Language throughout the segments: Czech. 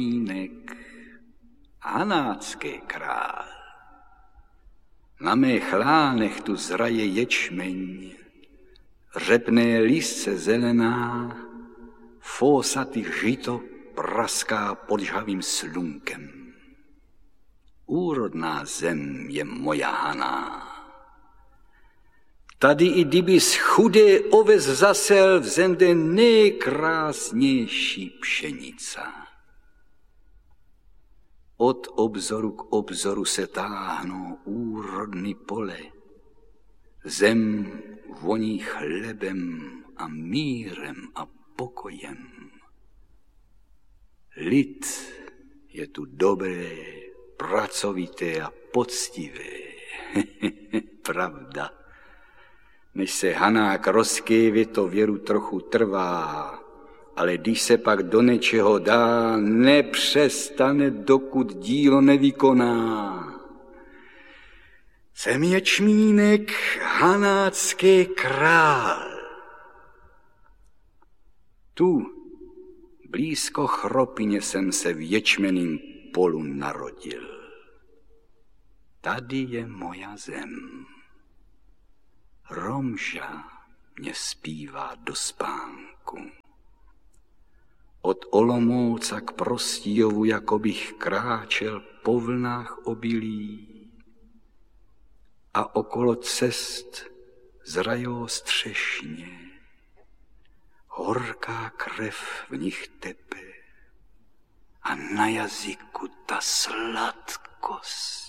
Hanácký král. Na mých chlánech tu zraje ječmeň, řepné lístce zelená, fósatý žito praská pod žhavým slunkem. Úrodná zem je moja Haná. Tady i kdybys chudé oves zasel, vzende nejkrásnější pšenica. Od obzoru k obzoru se táhnou úrodný pole. Zem voní chlebem a mírem a pokojem. Lid je tu dobré, pracovité a poctivé. Pravda. Než se Hanák rozkyví, to věru trochu trvá, ale když se pak do něčeho dá, nepřestane, dokud dílo nevykoná. Jsem ječmínek, hanácký král. Tu, blízko Chropyně, jsem se v ječmeným polu narodil. Tady je moja zem. Romža mě zpívá do spánku. Od Olomouca k Prostíjovu, jako bych kráčel po vlnách obilí. A okolo cest zrajou střešně. Horká krev v nich tepe a na jazyku ta sladkost.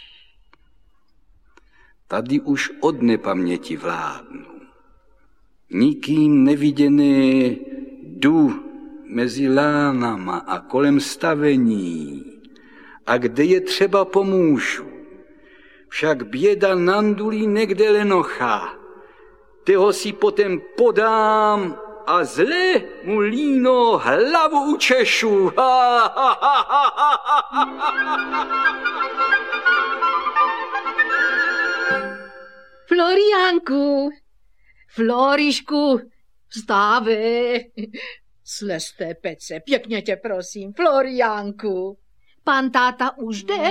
Tady už od nepaměti vládnu. Nikým neviděné jdu mezi lánama a kolem stavení. A kde je třeba pomůžu. Však běda nandulí někde lenocha. Toho si potom podám a zle mu líno hlavu učešu. Floriánku, Florišku, vstávej. Slezte pece, pěkně tě prosím, Floriánku. Pan táta už jde?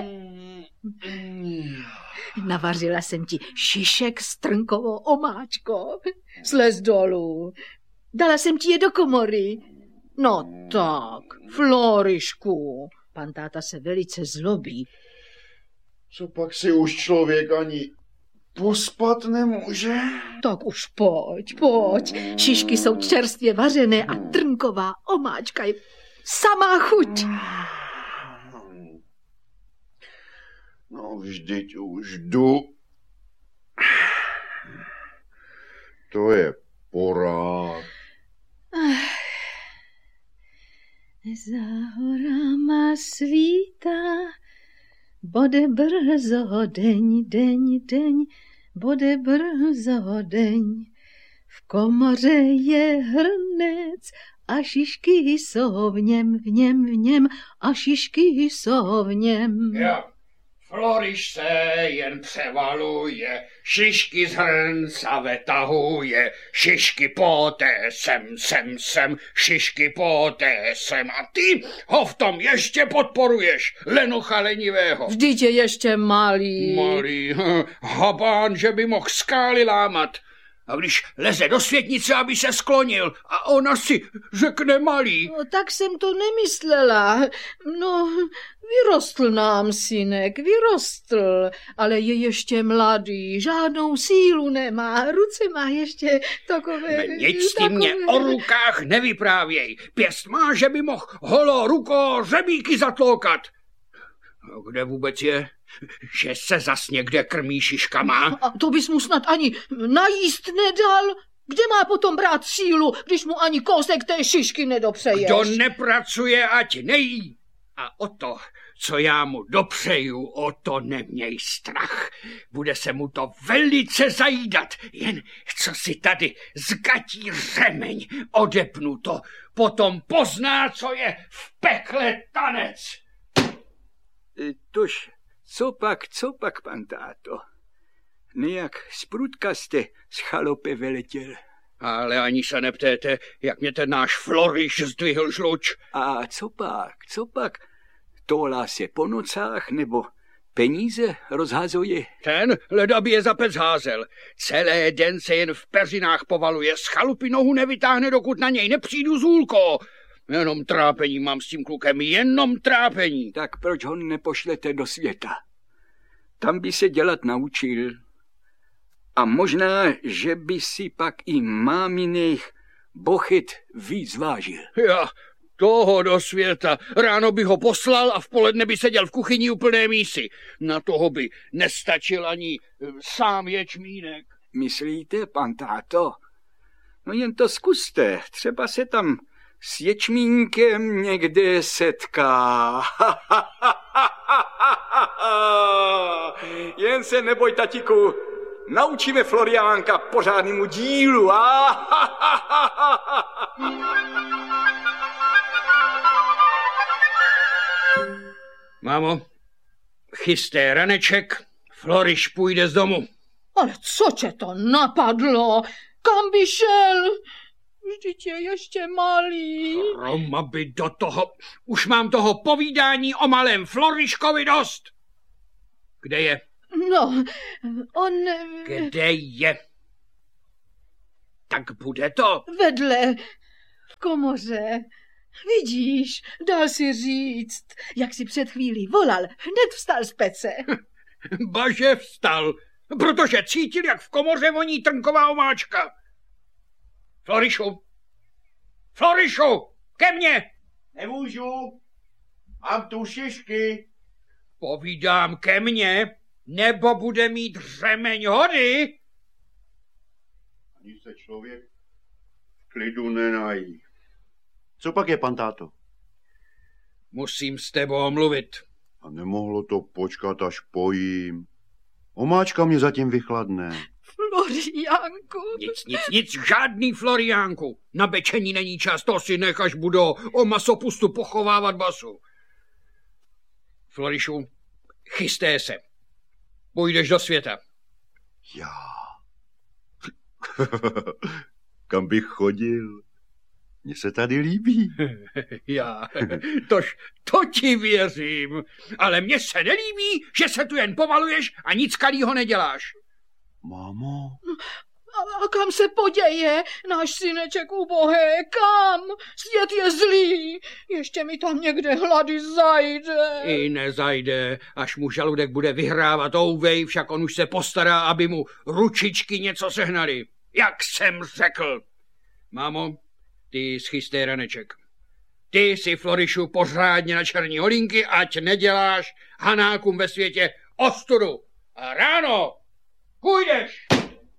Navařila jsem ti šišek s trnkovou omáčkou. Slez dolů. Dala jsem ti je do komory. No tak, Florišku. Pan táta se velice zlobí. Co pak si už člověk ani pospat nemůže? Tak už pojď. Šišky jsou čerstvě vařené a trnková omáčka je samá chuť. No vždyť už jdu. To je pora. Za horama svítá, bude brzo deň, bude brzo deň. V komoře je hrnec a šišky jsou v něm, a šišky jsou v něm. Jo, Floriš se jen převaluje, šišky z hrnca vetahuje, šišky poté sem, šišky poté sem. A ty ho v tom ještě podporuješ, lenocha lenivého. Vždyť je ještě malý. Malý, habán, že by mohl skály lámat. A když leze do světnice, aby se sklonil, a ona si řekne malý. No, tak jsem to nemyslela. No, vyrostl nám synek, vyrostl, ale je ještě mladý, žádnou sílu nemá, ruce má ještě takové... Nic mě o rukách nevyprávěj. Pěst má, že by mohl holo ruko řebíky zatloukat. Kde vůbec je? Že se zas někde krmí šiškama? A to bys mu snad ani najíst nedal? Kde má potom brát sílu, když mu ani kousek té šišky nedopřeješ? Kdo nepracuje, ať nejí. A o to, co já mu dopřeju, o to neměj strach. Bude se mu to velice zajídat. Jen co si tady zgatí řemeň, odepnu to. Potom pozná, co je v pekle tanec. Tož, co pak, pan táto? Nejak z prudka jste z chalopy veletěl. Ale ani se neptéte, jak mě ten náš Floriš zdvihl žluč. A co pak? Tohlá se po nocách nebo peníze rozhazuje? Ten leda by je za pec házel. Celé den se jen v peřinách povaluje. Z chalupy nohu nevytáhne, dokud na něj nepřijdu z Hůlko. Jenom trápení mám s tím klukem, jenom trápení. Tak proč ho nepošlete do světa? Tam by se dělat naučil. A možná, že by si pak i máminých bochet víc vážil. Já toho do světa. Ráno by ho poslal a v poledne by seděl v kuchyni u plné mísy. Na toho by nestačil ani sám ječmínek. Myslíte, pan táto? No jen to zkuste. Třeba se tam s ječmínkem někde setká. Jen se neboj, tatíku. Naučíme Floriánka pořádnému dílu. Mámo, chysté raneček, Floriš půjde z domu. Ale co tě to napadlo? Kam by šel? Vždyť je ještě malý. Roma by do toho... Už mám toho povídání o malém Floriškovi dost. Kde je? No, on... Kde je? Tak bude to. Vedle, v komoře. Vidíš, dal si říct, jak si před chvílí volal, hned vstal z pece. Baže vstal, protože cítil, jak v komoře voní trnková omáčka. Florišu, ke mně! Nemůžu, mám tu šišky. Povídám ke mně, nebo bude mít řemeň hody. Ani se člověk v klidu nenají. Co pak je, pan táto? Musím s tebou mluvit. A nemohlo to počkat, až pojím. Omáčka mě zatím vychladne. Floriánku. Nic, žádný Floriánku. Na bečení není čas, to si nech, až budu o masopustu pochovávat basu. Florišu, chysté se. Půjdeš do světa. Já. Kam bych chodil? Mně se tady líbí. Já, to ti věřím. Ale mně se nelíbí, že se tu jen povaluješ a nic kalýho neděláš. Mámo? A kam se poděje náš syneček ubohé? Kam? Svět je zlý. Ještě mi tam někde hlady zajde. I nezajde, až mu žaludek bude vyhrávat ouvej, však on už se postará, aby mu ručičky něco sehnali. Jak jsem řekl. Mámo, ty schystej raneček. Ty si, Florišu, pořádně na černí holínky, ať neděláš Hanákům ve světě ostudu. A ráno půjdeš.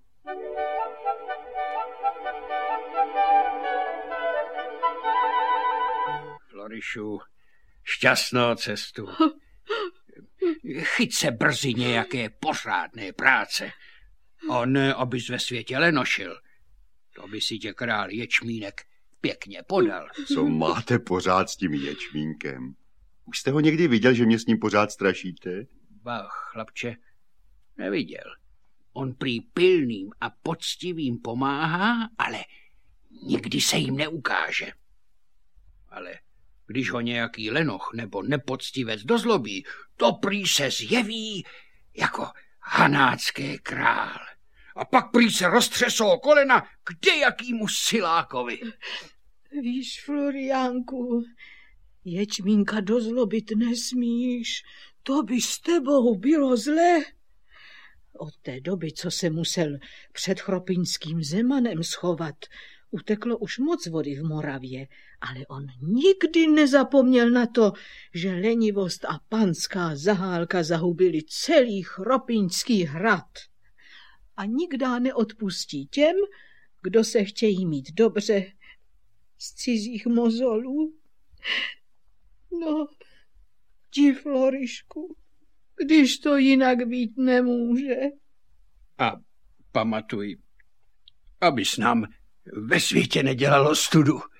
Florišu, šťastnou cestu. Chyť se brzy nějaké pořádné práce. On, abys ve světě lenošil. To by si tě král ječmínek pěkně podal. Co máte pořád s tím ječmínkem? Už jste ho někdy viděl, že mě s ním pořád strašíte? Ba, chlapče, neviděl. On prý pilným a poctivým pomáhá, ale nikdy se jim neukáže. Ale když ho nějaký lenoch nebo nepoctivec dozlobí, to prý se zjeví jako hanácké král. A pak prý se roztřesou kolena kdejakýmu silákovi. Víš, Floriánku, ječmínka dozlobit nesmíš, to by s tebou bylo zle. Od té doby, co se musel před chropinským Zemanem schovat, uteklo už moc vody v Moravě, ale on nikdy nezapomněl na to, že lenivost a panská zahálka zahubili celý chropinský hrad. A nikdy neodpustí těm, kdo se chtějí mít dobře z cizích mozolů. No, ti, Florišku, když to jinak být nemůže. A pamatuj, abys nám ve světě nedělalo studu.